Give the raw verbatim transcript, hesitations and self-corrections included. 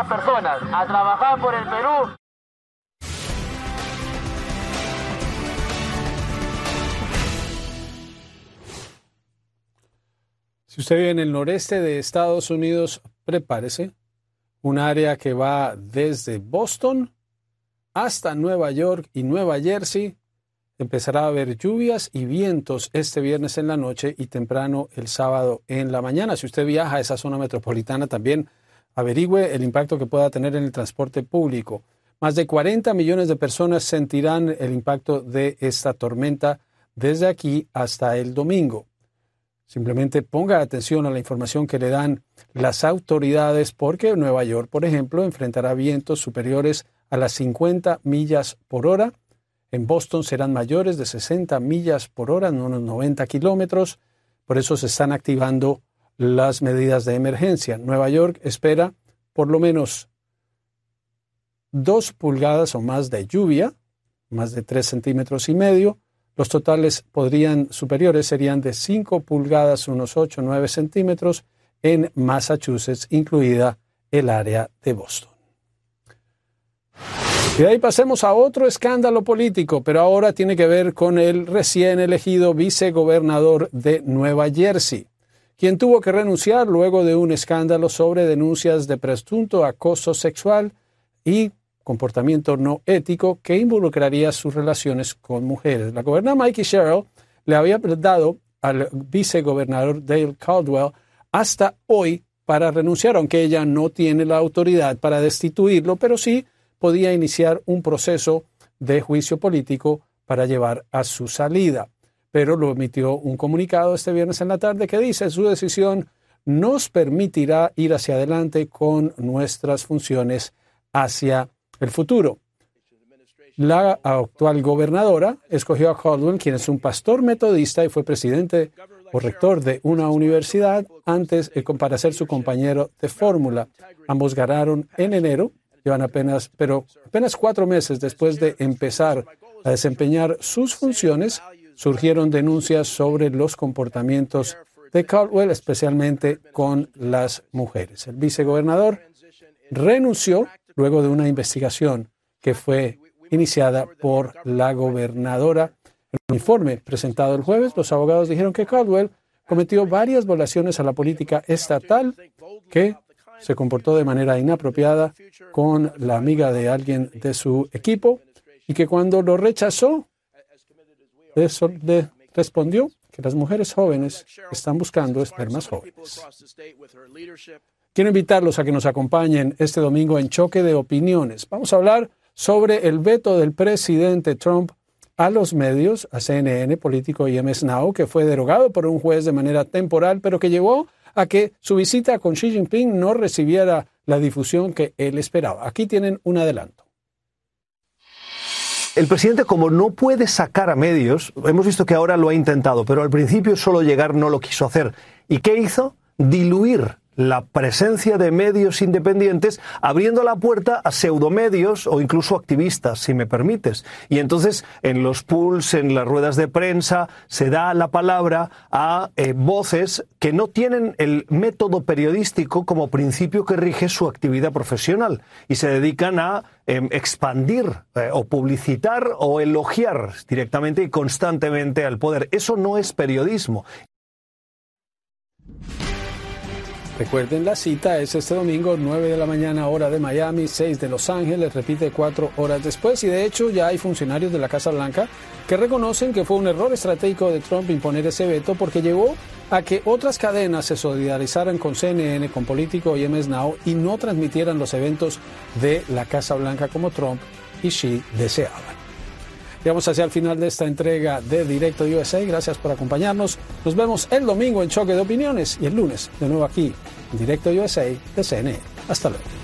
estas personas a trabajar por el Perú. Si usted vive en el noreste de Estados Unidos, prepárese. Un área que va desde Boston hasta Nueva York y Nueva Jersey. Empezará a haber lluvias y vientos este viernes en la noche y temprano el sábado en la mañana. Si usted viaja a esa zona metropolitana, también averigüe el impacto que pueda tener en el transporte público. Más de cuarenta millones de personas sentirán el impacto de esta tormenta desde aquí hasta el domingo. Simplemente ponga atención a la información que le dan las autoridades porque Nueva York, por ejemplo, enfrentará vientos superiores a las cincuenta millas por hora. En Boston serán mayores de sesenta millas por hora, unos noventa kilómetros. Por eso se están activando las medidas de emergencia. Nueva York espera por lo menos dos pulgadas o más de lluvia, más de tres centímetros y medio. Los totales podrían superiores serían de cinco pulgadas, unos ocho o nueve centímetros en Massachusetts, incluida el área de Boston. Y de ahí pasemos a otro escándalo político, pero ahora tiene que ver con el recién elegido vicegobernador de Nueva Jersey, quien tuvo que renunciar luego de un escándalo sobre denuncias de presunto acoso sexual y comportamiento no ético que involucraría sus relaciones con mujeres. La gobernadora Mikie Sherrill le había dado al vicegobernador Dale Caldwell hasta hoy para renunciar, aunque ella no tiene la autoridad para destituirlo, pero sí podía iniciar un proceso de juicio político para llevar a su salida. Pero lo emitió un comunicado este viernes en la tarde que dice: su decisión nos permitirá ir hacia adelante con nuestras funciones hacia el futuro. La actual gobernadora escogió a Caldwell, quien es un pastor metodista y fue presidente o rector de una universidad antes eh, para ser su compañero de fórmula. Ambos ganaron en enero, llevan apenas, pero apenas cuatro meses después de empezar a desempeñar sus funciones, surgieron denuncias sobre los comportamientos de Caldwell, especialmente con las mujeres. El vicegobernador renunció luego de una investigación que fue iniciada por la gobernadora. En un informe presentado el jueves, los abogados dijeron que Caldwell cometió varias violaciones a la política estatal, que se comportó de manera inapropiada con la amiga de alguien de su equipo y que cuando lo rechazó, eso le respondió que las mujeres jóvenes están buscando espermas jóvenes. Quiero invitarlos a que nos acompañen este domingo en Choque de Opiniones. Vamos a hablar sobre el veto del presidente Trump a los medios, a C N N, Político y M S Now, que fue derogado por un juez de manera temporal, pero que llevó a que su visita con Xi Jinping no recibiera la difusión que él esperaba. Aquí tienen un adelanto. El presidente, como no puede sacar a medios, hemos visto que ahora lo ha intentado, pero al principio solo llegar no lo quiso hacer. ¿Y qué hizo? Diluir la presencia de medios independientes, abriendo la puerta a pseudomedios o incluso activistas, si me permites. Y entonces, en los pools, en las ruedas de prensa, se da la palabra a eh, voces que no tienen el método periodístico como principio que rige su actividad profesional y se dedican a eh, expandir eh, o publicitar o elogiar directamente y constantemente al poder. Eso no es periodismo. Recuerden, la cita es este domingo, nueve de la mañana, hora de Miami, seis de Los Ángeles, repite cuatro horas después. Y de hecho ya hay funcionarios de la Casa Blanca que reconocen que fue un error estratégico de Trump imponer ese veto porque llevó a que otras cadenas se solidarizaran con C N N, con Político y M S Now y no transmitieran los eventos de la Casa Blanca como Trump y Xi deseaban. Llegamos hacia el final de esta entrega de Directo U S A. Gracias por acompañarnos. Nos vemos el domingo en Choque de Opiniones y el lunes de nuevo aquí en Directo U S A de C N N. Hasta luego.